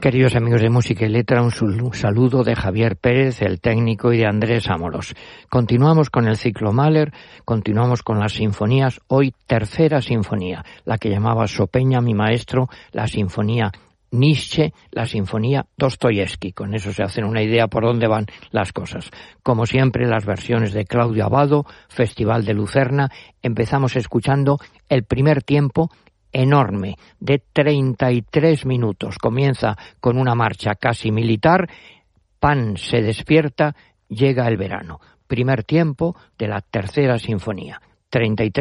Queridos amigos de Música y Letra, un saludo de Javier Pérez, el técnico, y de Andrés Ámoros. Continuamos con el ciclo Mahler, continuamos con las sinfonías, hoy tercera sinfonía, la que llamaba Sopeña, mi maestro, la sinfonía Nietzsche, la sinfonía Dostoyevsky. Con eso se hacen una idea por dónde van las cosas. Como siempre, las versiones de Claudio Abbado, Festival de Lucerna. Empezamos escuchando el primer tiempo, enorme, de 33 minutos. Comienza con una marcha casi militar. Pan se despierta, llega el verano. Primer tiempo de la tercera sinfonía. 33